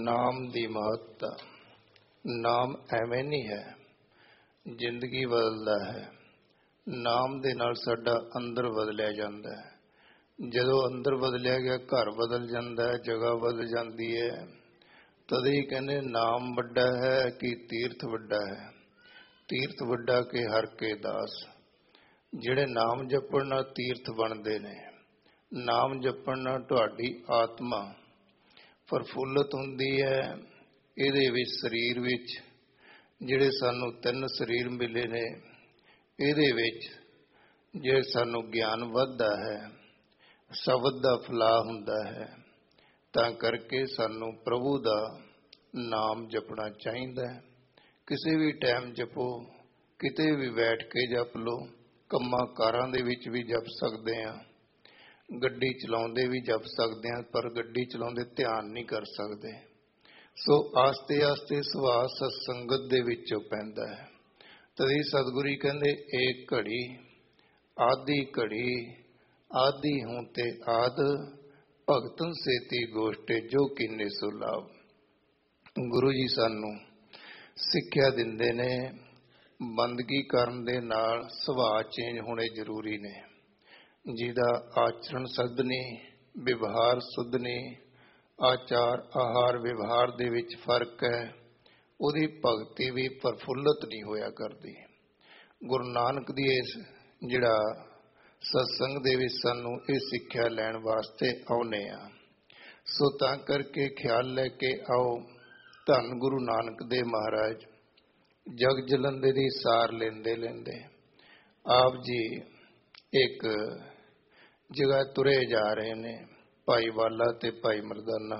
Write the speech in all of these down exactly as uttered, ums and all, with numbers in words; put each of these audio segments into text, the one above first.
ਨਾਮ ਦੀ ਮਹੱਤਤਾ। ਨਾਮ ਐਵੇਂ ਨਹੀਂ ਹੈ, ਜ਼ਿੰਦਗੀ ਬਦਲਦਾ ਹੈ। ਨਾਮ ਦੇ ਨਾਲ ਸਾਡਾ ਅੰਦਰ ਬਦਲਿਆ ਜਾਂਦਾ ਹੈ। ਜਦੋਂ ਅੰਦਰ ਬਦਲਿਆ ਗਿਆ, ਘਰ ਬਦਲ ਜਾਂਦਾ ਹੈ, ਜਗ੍ਹਾ ਬਦਲ ਜਾਂਦੀ ਹੈ। ਤਦ ਹੀ ਕਹਿੰਦੇ ਨਾਮ ਵੱਡਾ ਹੈ ਕਿ ਤੀਰਥ ਵੱਡਾ ਹੈ। ਤੀਰਥ ਵੱਡਾ ਕਿ ਹਰ ਕੇ ਦਾਸ। ਜਿਹੜੇ ਨਾਮ ਜਪਣ ਨਾਲ ਤੀਰਥ ਬਣਦੇ ਨੇ। ਨਾਮ ਜਪਣ ਨਾਲ ਤੁਹਾਡੀ ਆਤਮਾ ਪ੍ਰਫੁੱਲਤ ਹੁੰਦੀ ਹੈ। ਇਹਦੇ ਵਿੱਚ ਸਰੀਰ ਵਿੱਚ ਜਿਹੜੇ ਸਾਨੂੰ ਤਿੰਨ ਸਰੀਰ ਮਿਲੇ ਨੇ, ਇਹਦੇ ਵਿੱਚ ਜੇ ਸਾਨੂੰ ਗਿਆਨ ਵੱਧਦਾ ਹੈ, ਸ਼ਬਦ ਦਾ ਫਲਾਹ ਹੁੰਦਾ ਹੈ, ਤਾਂ ਕਰਕੇ ਸਾਨੂੰ ਪ੍ਰਭੂ ਦਾ ਨਾਮ ਜਪਣਾ ਚਾਹੀਦਾ ਹੈ। ਕਿਸੇ ਵੀ ਟਾਈਮ ਜਪੋ, ਕਿਤੇ ਵੀ ਬੈਠ ਕੇ ਜਪ ਲਓ। ਕੰਮਾਂ ਕਾਰਾਂ ਦੇ ਵਿੱਚ ਵੀ ਜਪ ਸਕਦੇ ਹਾਂ, ਗੱਡੀ ਚਲਾਉਂਦੇ ਵੀ ਜਪ ਸਕਦੇ ਹਾਂ, ਪਰ ਗੱਡੀ ਚਲਾਉਂਦੇ ਧਿਆਨ ਨਹੀਂ ਕਰ ਸਕਦੇ। ਸੋ ਆਸਤੇ ਆਸਤੇ ਸੁਭਾਅ ਸਤਸੰਗਤ ਦੇ ਵਿੱਚੋਂ ਪੈਂਦਾ ਹੈ। ਤਦੀ ਸਤਿਗੁਰੂ ਕਹਿੰਦੇ ਏਕ ਘੜੀ ਆਦੀ ਘੜੀ ਆਦੀ ਹੂੰ ਤੇ ਆਦ ਭਗਤਨ ਸੇਤੀ ਗੋਸ਼ਟੇ ਜੋ ਕੀਨੇ ਸੋ ਲਾਭ। ਗੁਰੂ ਜੀ ਸਾਨੂੰ ਸਿੱਖਿਆ ਦਿੰਦੇ ਨੇ, ਬੰਦਗੀ ਕਰਨ ਦੇ ਨਾਲ ਸੁਭਾਅ ਚੇਂਜ ਹੋਣੇ ਜ਼ਰੂਰੀ ਨੇ। ਜਿਹਦਾ ਆਚਰਣ ਸਦਨੀ, ਵਿਵਹਾਰ ਸੁਧਨੀ, ਆਚਾਰ ਆਹਾਰ ਵਿਵਹਾਰ ਦੇ ਵਿੱਚ ਫਰਕ ਹੈ, ਉਹਦੀ ਭਗਤੀ ਵੀ ਪ੍ਰਫੁੱਲਤ ਨਹੀਂ ਹੋਇਆ ਕਰਦੀ। ਗੁਰੂ ਨਾਨਕ ਦੀ ਇਸ ਜਿਹੜਾ ਸਤਸੰਗ ਦੇ ਵਿੱਚ ਸਾਨੂੰ ਇਹ ਸਿੱਖਿਆ ਲੈਣ ਵਾਸਤੇ ਆਉਨੇ ਆ। ਸੋ ਤਾਂ ਕਰਕੇ ਖਿਆਲ ਲੈ ਕੇ ਆਓ। ਧੰਨ ਗੁਰੂ ਨਾਨਕ ਦੇਵ ਮਹਾਰਾਜ ਜਗ ਜਲੰਧਰ ਦੀ ਸਾਰ ਲੈਂਦੇ ਲੈਂਦੇ ਆਪ ਜੀ ਇੱਕ ਜਗ੍ਹਾ ਤੁਰੇ ਜਾ ਰਹੇ ਨੇ, ਭਾਈ ਵਾਲਾ ਤੇ ਭਾਈ ਮਰਦਾਨਾ।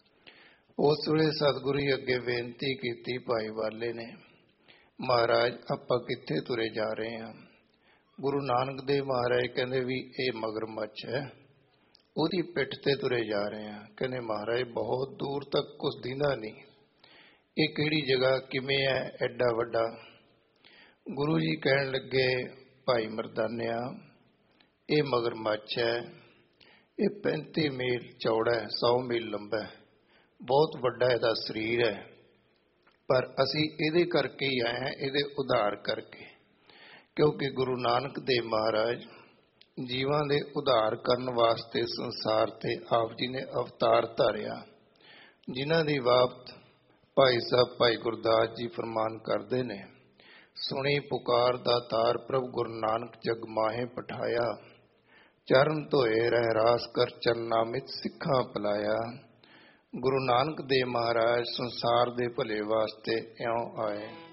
ਉਸ ਵੇਲੇ ਸਤਿਗੁਰੂ ਜੀ ਅੱਗੇ ਬੇਨਤੀ ਕੀਤੀ ਭਾਈ ਵਾਲੇ ਨੇ, ਮਹਾਰਾਜ ਆਪਾਂ ਕਿੱਥੇ ਤੁਰੇ ਜਾ ਰਹੇ ਹਾਂ? ਗੁਰੂ ਨਾਨਕ ਦੇਵ ਮਹਾਰਾਜ ਕਹਿੰਦੇ ਵੀ ਇਹ ਮਗਰਮੱਛ ਹੈ, ਉਹਦੀ ਪਿੱਠ ਤੇ ਤੁਰੇ ਜਾ ਰਹੇ ਹਾਂ। ਕਹਿੰਦੇ ਮਹਾਰਾਜ ਬਹੁਤ ਦੂਰ ਤੱਕ ਕੁਛ ਦਿੰਦਾ ਨਹੀਂ, ਇਹ ਕਿਹੜੀ ਜਗ੍ਹਾ, ਕਿਵੇਂ ਹੈ ਐਡਾ ਵੱਡਾ? ਗੁਰੂ ਜੀ ਕਹਿਣ ਲੱਗੇ ਭਾਈ ਮਰਦਾਨਿਆ, ਇਹ ਮਗਰਮੱਛ ਹੈ, ਇਹ ਪੈਂਤੀ ਮੀਲ ਚੌੜਾ ਹੈ, ਸੌ ਮੀਲ ਲੰਬਾ ਹੈ, ਬਹੁਤ ਵੱਡਾ ਇਹਦਾ ਸਰੀਰ ਹੈ, ਪਰ ਅਸੀਂ ਇਹਦੇ ਕਰਕੇ ਹੀ ਆਏ ਹਾਂ, ਇਹਦੇ ਉਧਾਰ ਕਰਕੇ। ਕਿਉਂਕਿ ਗੁਰੂ ਨਾਨਕ ਦੇਵ ਮਹਾਰਾਜ ਜੀਵਾਂ ਦੇ ਉਧਾਰ ਕਰਨ ਵਾਸਤੇ ਸੰਸਾਰ ਤੇ ਆਪ ਜੀ ਨੇ ਅਵਤਾਰ ਧਾਰਿਆ, ਜਿਨ੍ਹਾਂ ਦੀ ਬਾਬਤ ਭਾਈ ਸਾਹਿਬ ਭਾਈ ਗੁਰਦਾਸ ਜੀ ਫਰਮਾਨ ਕਰਦੇ ਨੇ, ਸੁਣੀ ਪੁਕਾਰ ਦਾ ਤਾਰ ਪ੍ਰਭ ਗੁਰੂ ਨਾਨਕ ਜਗ ਮਾਹੇ ਪਠਾਇਆ, ਚਰਨ ਧੋਏ ਰਹਿ ਰਾਸ ਕਰ ਚਰਨਾਮਿਤ ਸਿੱਖਾਂ ਪਲਾਇਆ। ਗੁਰੂ ਨਾਨਕ ਦੇਵ ਮਹਾਰਾਜ ਸੰਸਾਰ ਦੇ ਭਲੇ ਵਾਸਤੇ ਇਉਂ ਆਏ।